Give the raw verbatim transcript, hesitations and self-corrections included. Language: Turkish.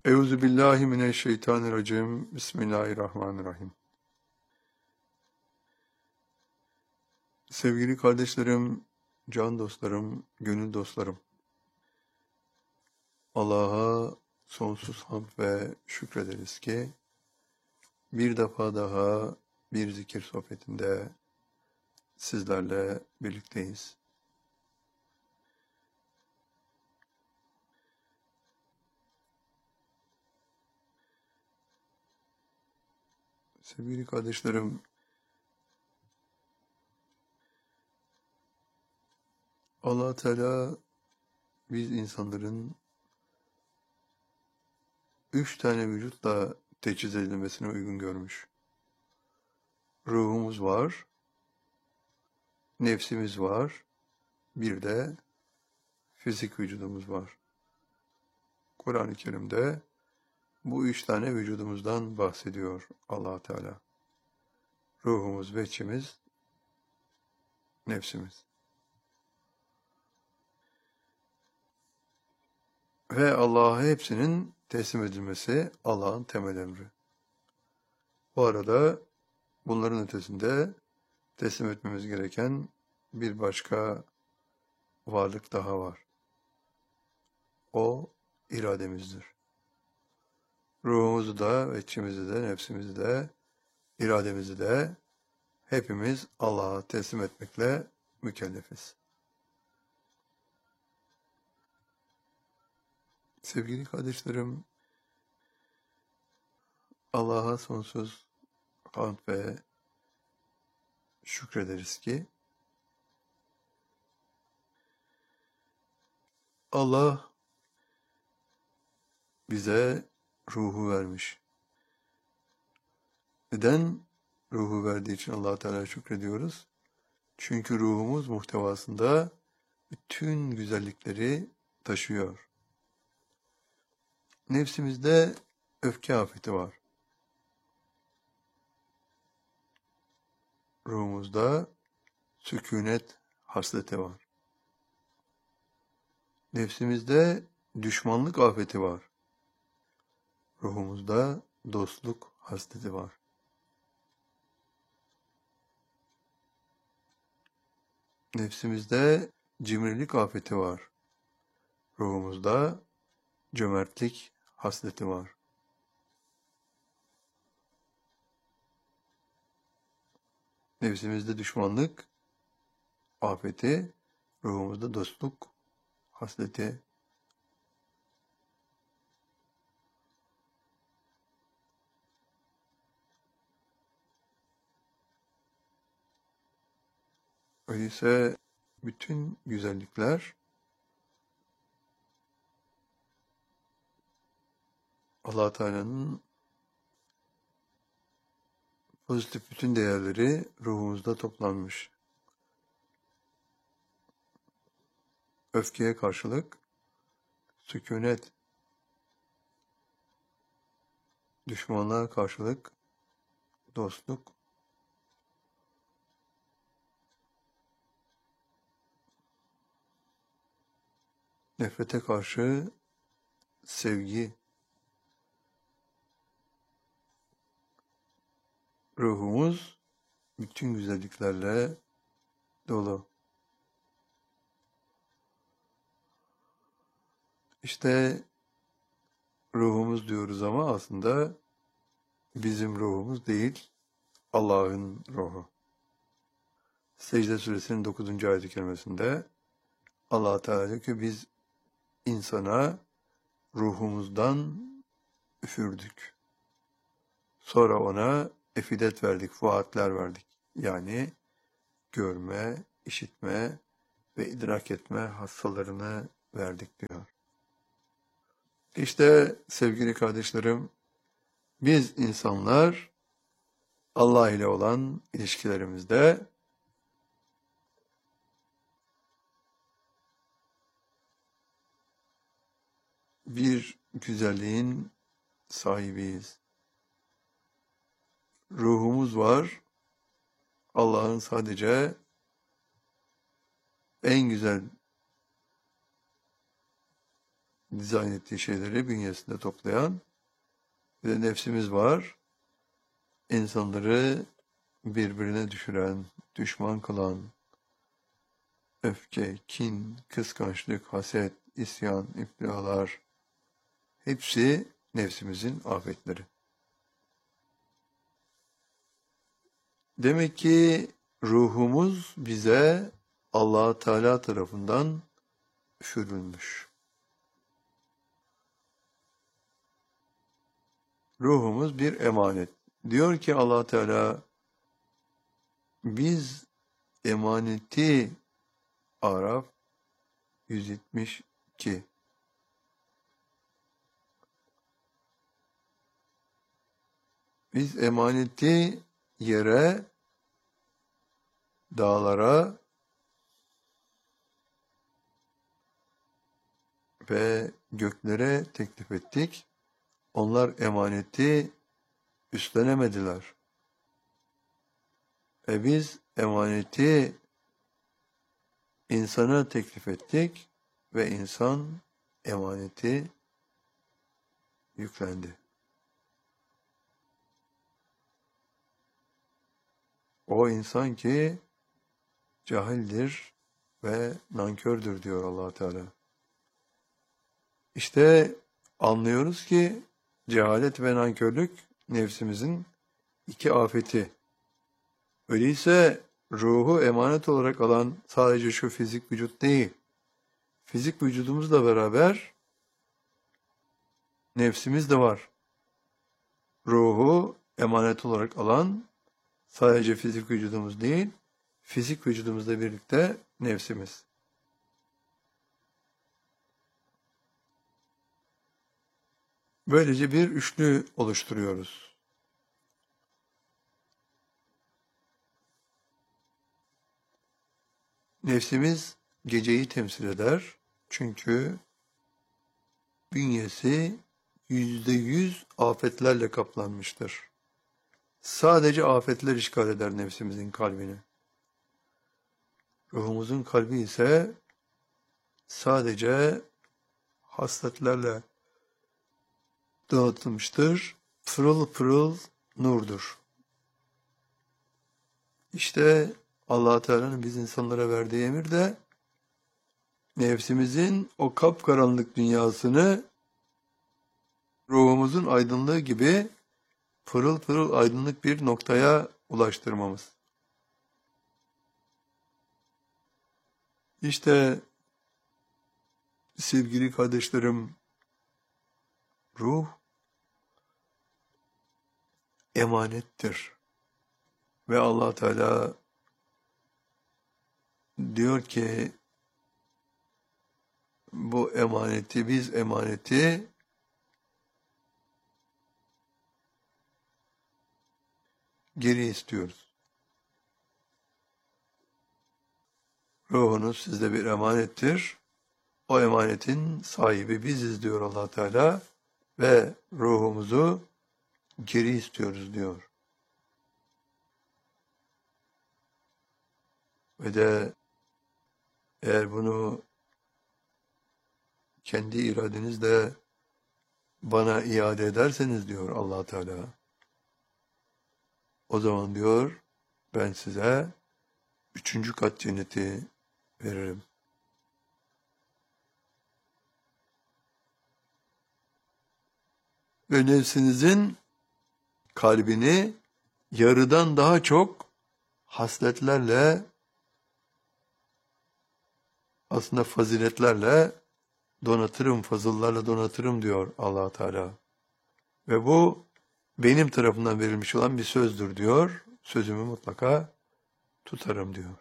Euzu billahi mineşşeytanirracim. Bismillahirrahmanirrahim. Sevgili kardeşlerim, can dostlarım, gönül dostlarım. Allah'a sonsuz hamd ve şükrederiz ki bir defa daha bir zikir sohbetinde sizlerle birlikteyiz. Sevgili kardeşlerim, Allah Teala biz insanların üç tane vücutla teçhiz edilmesine uygun görmüş. Ruhumuz var, nefsimiz var, bir de fizik vücudumuz var. Kur'an-ı Kerim'de bu üç tane vücudumuzdan bahsediyor Allah Teala. Ruhumuz, veçimiz, nefsimiz. Ve Allah'a hepsinin teslim edilmesi Allah'ın temel emri. Bu arada bunların ötesinde teslim etmemiz gereken bir başka varlık daha var. O irademizdir. Ruhumuzu da, veçimizi de, nefsimizi de, irademizi de hepimiz Allah'a teslim etmekle mükellefiz. Sevgili kardeşlerim, Allah'a sonsuz hamd ve şükrederiz ki Allah bize ruhu vermiş. Neden ruhu verdiği için Allah Teala'ya şükrediyoruz? Çünkü ruhumuz muhtevasında bütün güzellikleri taşıyor. Nefsimizde öfke afeti var. Ruhumuzda sükûnet hasleti var. Nefsimizde düşmanlık afeti var. Ruhumuzda dostluk hasleti var. Nefsimizde cimrilik afeti var. Ruhumuzda cömertlik hasleti var. Nefsimizde düşmanlık afeti, ruhumuzda dostluk hasleti. Öyleyse bütün güzellikler Allah Teala'nın pozitif bütün değerleri ruhumuzda toplanmış. Öfkeye karşılık sükûnet, düşmanlığa karşılık dostluk, nefrete karşı sevgi, ruhumuz bütün güzelliklerle dolu. İşte ruhumuz diyoruz ama aslında bizim ruhumuz değil, Allah'ın ruhu. Secde Suresinin dokuzuncu ayet-i kerimesinde Allah Teala diyor ki biz insana ruhumuzdan üfürdük. Sonra ona efidet verdik, fuatler verdik. Yani görme, işitme ve idrak etme hassalarını verdik diyor. İşte sevgili kardeşlerim, biz insanlar Allah ile olan ilişkilerimizde bir güzelliğin sahibiyiz. Ruhumuz var. Allah'ın sadece en güzel dizayn ettiği şeyleri bünyesinde toplayan ve nefsimiz var. İnsanları birbirine düşüren, düşman kılan, öfke, kin, kıskançlık, haset, isyan, iftiralar, hepsi nefsimizin afetleri. Demek ki ruhumuz bize Allah Teala tarafından üfürülmüş. Ruhumuz bir emanet. Diyor ki Allah Teala, biz emaneti Araf yüz yetmiş iki. Biz emaneti yere, dağlara ve göklere teklif ettik. Onlar emaneti üstlenemediler. E biz emaneti insana teklif ettik ve insan emaneti yüklendi. O insan ki cahildir ve nankördür diyor Allah Teala. İşte anlıyoruz ki cehalet ve nankörlük nefsimizin iki afeti. Öyleyse ruhu emanet olarak alan sadece şu fizik vücut değil. Fizik vücudumuzla beraber nefsimiz de var. Ruhu emanet olarak alan sadece fizik vücudumuz değil, fizik vücudumuzla birlikte nefsimiz. Böylece bir üçlü oluşturuyoruz. Nefsimiz geceyi temsil eder. Çünkü bünyesi yüzde yüz afetlerle kaplanmıştır. Sadece afetler işgal eder nefsimizin kalbini. Ruhumuzun kalbi ise sadece hasletlerle donatılmıştır. Pırıl pırıl nurdur. İşte Allah Teala'nın biz insanlara verdiği emir de nefsimizin o kapkaranlık dünyasını ruhumuzun aydınlığı gibi pırıl pırıl aydınlık bir noktaya ulaştırmamız. İşte sevgili kardeşlerim, ruh emanettir. Ve Allah Teala diyor ki bu emaneti, biz emaneti geri istiyoruz. Ruhunuz sizde bir emanettir. O emanetin sahibi biziz diyor Allah Teala ve ruhumuzu geri istiyoruz diyor. Ve de eğer bunu kendi iradenizle bana iade ederseniz diyor Allah Teala, o zaman diyor ben size üçüncü kat cenneti veririm. Ve nefsinizin kalbini yarıdan daha çok hasletlerle, aslında faziletlerle donatırım, fazıllarla donatırım diyor Allah Teala. Ve bu benim tarafından verilmiş olan bir sözdür diyor. Sözümü mutlaka tutarım diyor.